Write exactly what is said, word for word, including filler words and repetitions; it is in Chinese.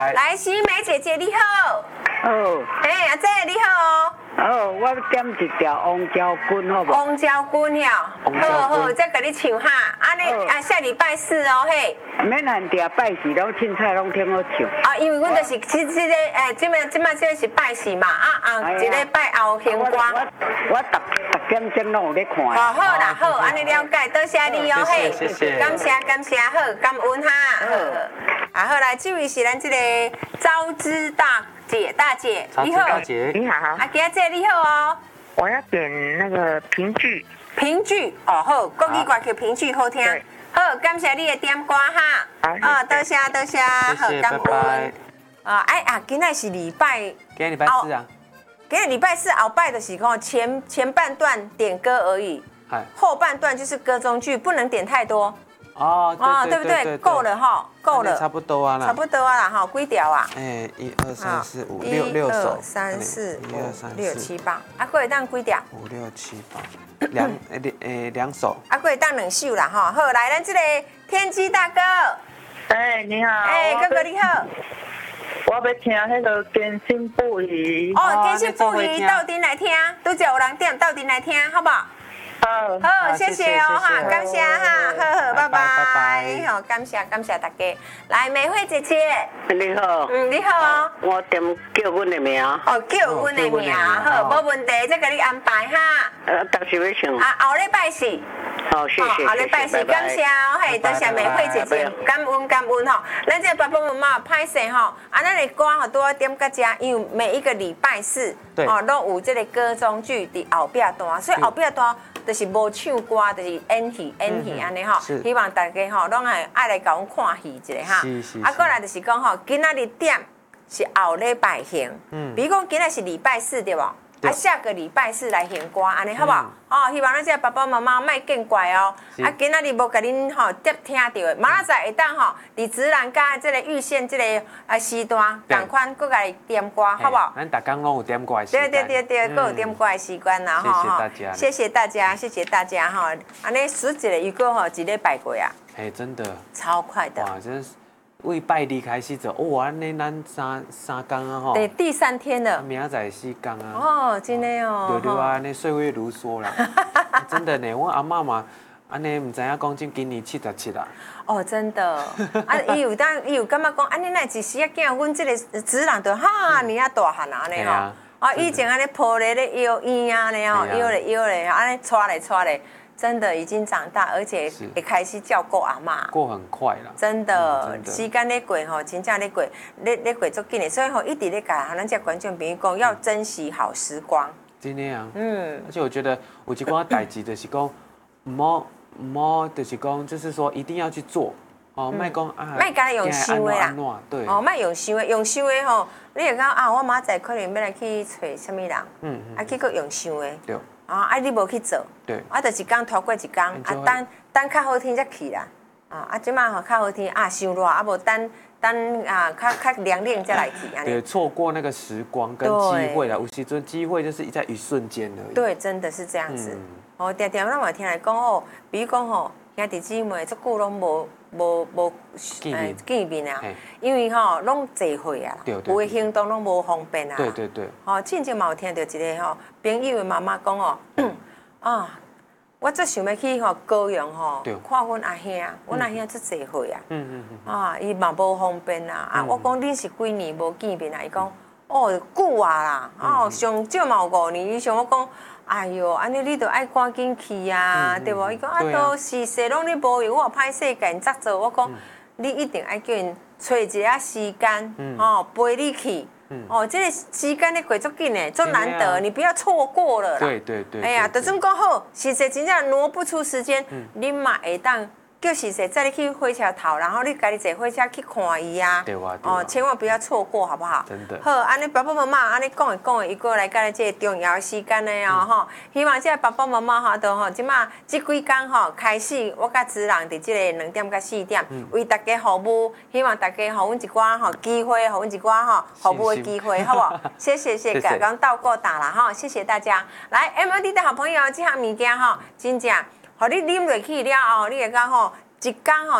来，喜美姐姐你好。 哦。 哎，阿姐你好哦。 哦，我点一条王椒菌好不？ 王椒菌呀，好好，再给你唱哈。啊，你啊下礼拜四哦嘿。 免限定拜四，拢凊彩拢听我唱。 啊，因为阮就是即即个诶，即摆即摆即个是拜四嘛，啊啊，一个拜后行歌。 我我逐逐点钟拢有咧看。 哦，好啦，好，安尼了解，多谢你哦嘿， 谢谢， 感谢感谢，好，感恩哈。好，啊好来，这位是咱这个招之大姐大姐， 你好，大姐， 你好。 啊，姐姐你好哦。 我要点那个评剧。 评剧哦，好，国语歌曲评剧好听。好，感谢你的点歌哈。哦，多谢多谢，好，感恩。啊，哎啊，今仔是礼拜， 今日礼拜四啊。 今日礼拜四后拜的是讲前前半段点歌而已，后半段就是歌中剧，不能点太多。 哦， 哦，对不对？够了哈，够了， 差不多啊啦， 差不多啊啦哈，几条啊？ 哎，一二三四五六六首， 三四五六七八，啊，过会当几条？ 五六七八，两诶诶两首， 啊，过会当两首啦哈。好，来咱这个天机大哥， 哎，你好， 哎，哥哥你好。 我要听迄个坚信不疑。 哦，坚信不疑，到底来听，都叫有人点，到底来听，好不好？ 好， 好，谢谢哦哈，感谢哈，好好，拜拜，好，感谢感谢大家。来，美惠姐姐， 你好， 嗯，你好哦。 我点叫阮的名。 哦，叫阮的名，好，无问题，再给你安排哈。 呃，当时要唱。 啊，后礼拜四。 好，谢谢。 后礼拜四，感谢哦，嘿，多谢美惠姐姐，感恩感恩吼。咱这爸爸妈妈歹势吼，啊，咱的歌吼都要点到遮，因为每一个礼拜四，哦，都有这个歌中剧伫后壁段，所以后壁段。就是无唱歌，就是演戏演戏安尼吼，希望大家吼拢爱爱来甲阮看戏一下哈。啊，过来就是讲吼，今仔日点是后礼拜行，比如讲今仔是礼拜四对无？啊，下个礼拜四来行歌安尼好不好？哦，希望咱这爸爸妈妈莫见怪哦。啊，今仔日无甲恁吼接听到的，明仔载会当吼，伫自然甲这个预线这个啊时段，同款搁来点歌好不好？ 咱逐工拢有点歌的时间。 对对对对，搁有点歌的时间啦吼。谢谢大家。 谢谢大家，谢谢大家哈。安尼数一个如果吼一礼拜过啊。 哎，真的。 超快的。 哇，真是。为拜日开始就，哦，安尼咱三三天啊吼， 对，第三天了， 明仔载四天啊， 哦，真的哦， 对对啊，安尼岁月如梭啦，真的呢，我阿嬷嘛，安尼唔知影讲，今今年七十七啦， 哦，真的，啊，伊有当伊有感觉讲，安尼那一时啊，囝，阮这个子人都哈你啊大汉啊，安尼吼，啊，以前安尼抱咧咧摇椅啊，尼吼，摇咧摇咧，安尼带咧带咧。真的已经长大，而且也开始叫过阿嬷， 过很快啦。 真的，时间咧过吼，真正咧过，咧咧过足紧的，所以吼一直咧甲咱这观众朋友讲，要珍惜好时光。 真的啊，嗯，而且我觉得有一寡代志就是讲，唔好唔好，就是讲，就是说一定要去做。哦，莫讲啊， 莫干用想的啦， 对， 哦，莫用想的，用想的吼，你会讲啊，我明仔可能要来去找什么人，嗯，啊，结果用想的， 对。 啊！啊，你无去做， 对， 啊，就是讲拖过一天，啊，等等较好天才去啦，啊，啊，即马吼较好天，啊，伤热，啊，无等等啊，较较凉凉才来去，安尼。 对，错过那个时光跟机会啦，有时阵机会就是在一瞬间而已。 对，真的是这样子。哦，常常咱嘛听来讲哦，比如讲吼，兄弟姊妹足久拢无无无见见面啊，因为吼拢聚会啊，有诶行动拢无方便啊。 对对对。 哦，之前嘛有听到一个吼朋友的妈妈讲哦，啊，我最想要去吼高雄吼，看阮阿兄，阮阿兄出聚会啊。嗯嗯嗯。啊，伊嘛无方便啊，啊，我讲恁是几年无见面啊？伊讲哦久啊啦，哦上少嘛有五年以上，我讲。哎哟，安尼你著爱赶紧去啊，对无？伊讲啊，都是势拢你无闲，我歹势甲因作做。我讲，你一定爱叫因找一下时间，哦，陪你去。哦，这个时间咧过足紧诶，足难得，你不要错过了啦。 对对对。 哎呀，就算讲好，实际真正挪不出时间，你嘛会当。叫时势载你去火车头，然后你家己坐火车去看伊啊。 对啊。 哦，千万不要错过，好不好？ 真的。 好，安尼爸爸妈妈安尼讲诶讲诶，伊过来甲咱这个重要时间咧哦吼，希望这爸爸妈妈吼都吼，即马即几工吼开始，我甲子人伫即个两点到四点，为大家服务，希望大家互阮一寡吼机会，互阮一寡吼服务诶机会，好不好？谢谢谢谢，刚到过打了哈，谢谢大家。来 ，M O D 的好朋友，这项物件吼，真正。互你啉落去了后，你会讲吼，一工吼。